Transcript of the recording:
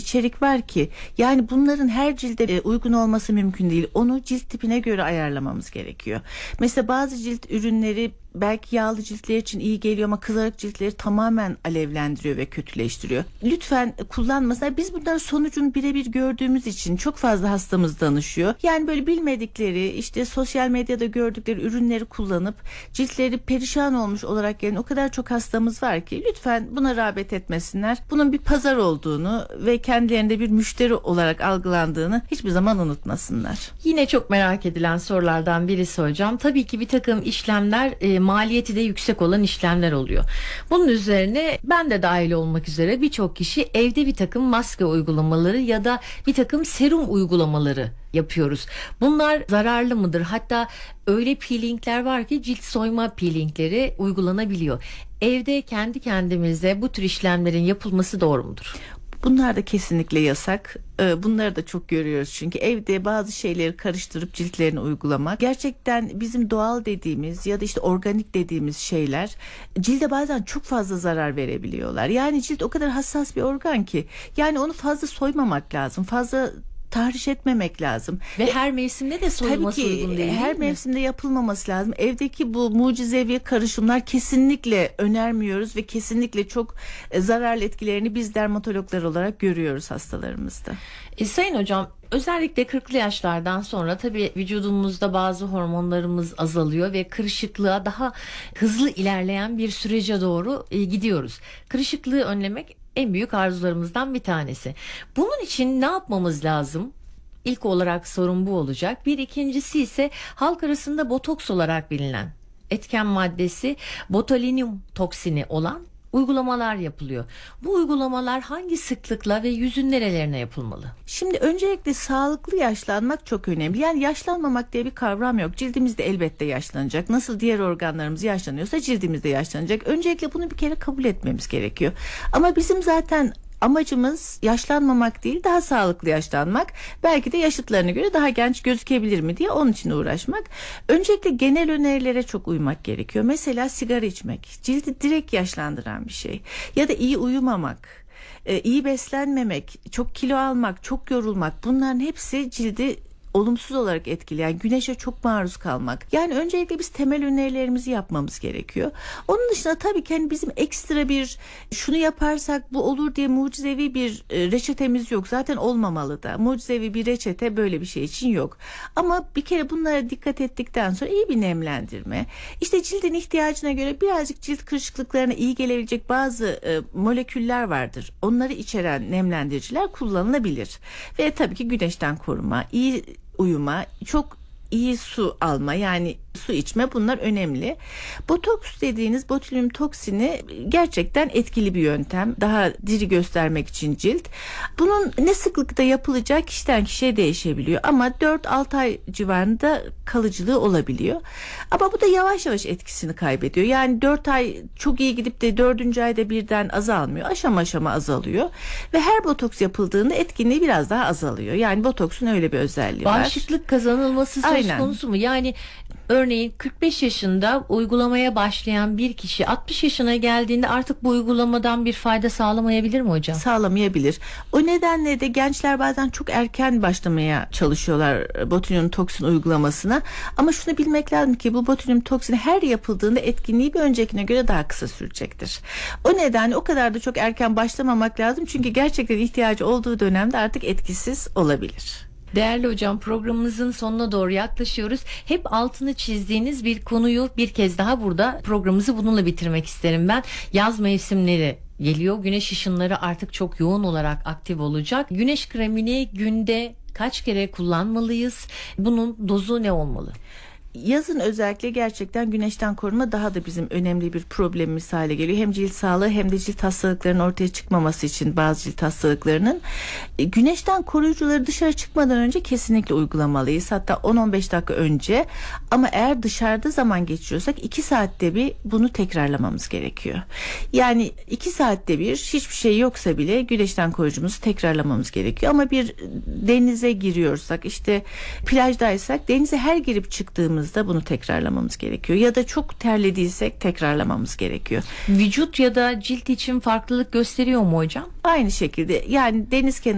içerik var ki yani bunların her cilde uygun olması mümkün değil. Onu cilt tipine göre ayarlamamız gerekiyor. Mesela bazı cilt ürünleri belki yağlı ciltler için iyi geliyor ama kızarık ciltleri tamamen alevlendiriyor ve kötüleştiriyor. Lütfen kullanmasınlar. Biz bunların sonucunu birebir gördüğümüz için çok fazla hastamız danışıyor. Yani böyle bilmedikleri, işte sosyal medyada gördükleri ürünleri kullanıp ciltleri perişan olmuş olarak gelen o kadar çok hastamız var ki lütfen buna rağbet etmesinler. Bunun bir pazar olduğunu ve kendilerinde bir müşteri olarak algılandığını hiçbir zaman unutmasınlar. Yine çok merak edilen sorulardan birisi hocam. Tabii ki bir takım işlemler maliyeti de yüksek olan işlemler oluyor. Bunun üzerine ben de dahil olmak üzere birçok kişi evde bir takım maske uygulamaları ya da bir takım serum uygulamaları yapıyoruz. Bunlar zararlı mıdır? Hatta öyle peelingler var ki cilt soyma peelingleri uygulanabiliyor. Evde kendi kendimize bu tür işlemlerin yapılması doğru mudur? Bunlar da kesinlikle yasak. Bunları da çok görüyoruz çünkü evde bazı şeyleri karıştırıp ciltlerine uygulamak gerçekten bizim doğal dediğimiz ya da işte organik dediğimiz şeyler cilde bazen çok fazla zarar verebiliyorlar. Yani cilt o kadar hassas bir organ ki yani onu fazla soymamak lazım. Fazla tahriş etmemek lazım. Ve her mevsimde de soyulması uygun değil. Her mevsimde yapılmaması lazım. Evdeki bu mucizevi karışımlar kesinlikle önermiyoruz ve kesinlikle çok zararlı etkilerini biz dermatologlar olarak görüyoruz hastalarımızda. Sayın hocam, özellikle 40'lı yaşlardan sonra tabii vücudumuzda bazı hormonlarımız azalıyor ve kırışıklığa daha hızlı ilerleyen bir sürece doğru gidiyoruz. Kırışıklığı önlemek en büyük arzularımızdan bir tanesi. Bunun için ne yapmamız lazım? İlk olarak sorun bu olacak. Bir ikincisi ise halk arasında botoks olarak bilinen etken maddesi botulinum toksini olan uygulamalar yapılıyor. Bu uygulamalar hangi sıklıkla ve yüzün nerelerine yapılmalı? Şimdi öncelikle sağlıklı yaşlanmak çok önemli. Yani yaşlanmamak diye bir kavram yok. Cildimiz de elbette yaşlanacak. Nasıl diğer organlarımız yaşlanıyorsa cildimiz de yaşlanacak. Öncelikle bunu bir kere kabul etmemiz gerekiyor. Ama bizim zaten amacımız yaşlanmamak değil, daha sağlıklı yaşlanmak. Belki de yaşıtlarına göre daha genç gözükebilir mi diye onun için uğraşmak. Öncelikle genel önerilere çok uymak gerekiyor. Mesela sigara içmek, cildi direkt yaşlandıran bir şey. Ya da iyi uyumamak, iyi beslenmemek, çok kilo almak, çok yorulmak, bunların hepsi cildi olumsuz olarak etkileyen, güneşe çok maruz kalmak. Yani öncelikle biz temel önerilerimizi yapmamız gerekiyor. Onun dışında tabii ki hani bizim ekstra bir şunu yaparsak bu olur diye mucizevi bir reçetemiz yok. Zaten olmamalı da. Mucizevi bir reçete böyle bir şey için yok. Ama bir kere bunlara dikkat ettikten sonra iyi bir nemlendirme. İşte cildin ihtiyacına göre birazcık cilt kırışıklıklarına iyi gelebilecek bazı moleküller vardır. Onları içeren nemlendiriciler kullanılabilir. Ve tabii ki güneşten koruma, iyi uyuma, çok iyi su alma, yani su içme, bunlar önemli. Botoks dediğiniz botulinum toksini gerçekten etkili bir yöntem. Daha diri göstermek için cilt. Bunun ne sıklıkta yapılacağı kişiden kişiye değişebiliyor ama 4-6 ay civarında kalıcılığı olabiliyor. Ama bu da yavaş yavaş etkisini kaybediyor. Yani 4 ay çok iyi gidip de 4. ayda birden azalmıyor. Aşama aşama azalıyor. Ve her botoks yapıldığında etkinliği biraz daha azalıyor. Yani botoksun öyle bir özelliği var. Bağışıklık kazanılması söz konusu mu? Yani örneğin 45 yaşında uygulamaya başlayan bir kişi 60 yaşına geldiğinde artık bu uygulamadan bir fayda sağlamayabilir mi hocam? Sağlamayabilir. O nedenle de gençler bazen çok erken başlamaya çalışıyorlar botulinum toksin uygulamasına. Ama şunu bilmek lazım ki bu botulinum toksini her yapıldığında etkinliği bir öncekine göre daha kısa sürecektir. O nedenle o kadar da çok erken başlamamak lazım. Çünkü gerçekten ihtiyacı olduğu dönemde artık etkisiz olabilir. Değerli hocam, programımızın sonuna doğru yaklaşıyoruz. Hep altını çizdiğiniz bir konuyu bir kez daha burada programımızı bununla bitirmek isterim ben. Yaz mevsimleri geliyor. Güneş ışınları artık çok yoğun olarak aktif olacak. Güneş kremini günde kaç kere kullanmalıyız? Bunun dozu ne olmalı? Yazın özellikle gerçekten güneşten koruma daha da bizim önemli bir problemimiz hale geliyor. Hem cilt sağlığı hem de cilt hastalıklarının ortaya çıkmaması için bazı cilt hastalıklarının. Güneşten koruyucuları dışarı çıkmadan önce kesinlikle uygulamalıyız. Hatta 10-15 dakika önce. Ama eğer dışarıda zaman geçiriyorsak 2 saatte bir bunu tekrarlamamız gerekiyor. Yani 2 saatte bir hiçbir şey yoksa bile güneşten koruyucumuzu tekrarlamamız gerekiyor. Ama bir denize giriyorsak, işte plajdaysak, denize her girip çıktığımızda bunu tekrarlamamız gerekiyor. Ya da çok terlediysek tekrarlamamız gerekiyor. Vücut ya da cilt için farklılık gösteriyor mu hocam? Aynı şekilde, yani deniz kenarı